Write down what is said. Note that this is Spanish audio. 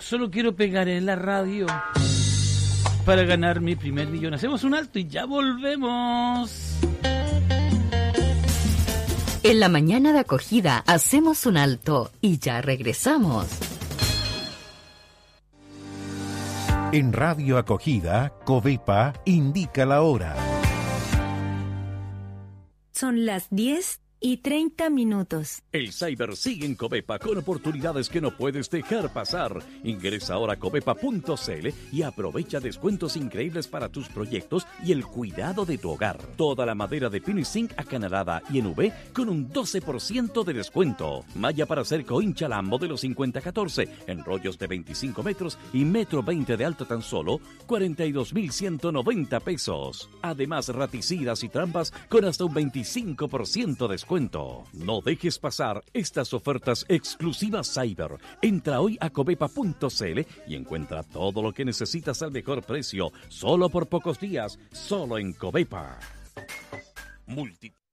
Solo quiero pegar en la radio para ganar mi primer millón. Hacemos un alto y ya volvemos. En la mañana de acogida hacemos un alto y ya regresamos. En Radio Acogida, Covepa indica la hora. Son las 10:30. El Cyber sigue en Covepa con oportunidades que no puedes dejar pasar. Ingresa ahora a covepa.cl y aprovecha descuentos increíbles para tus proyectos y el cuidado de tu hogar. Toda la madera de pino y zinc acanalada y en V con un 12% de descuento. Malla para cerco hinchalam modelo 5014 en rollos de 25 metros y metro 20 de alto tan solo 42.190 pesos. Además, raticidas y trampas con hasta un 25% de descuento. No dejes pasar estas ofertas exclusivas Cyber. Entra hoy a covepa.cl y encuentra todo lo que necesitas al mejor precio, solo por pocos días, solo en Covepa.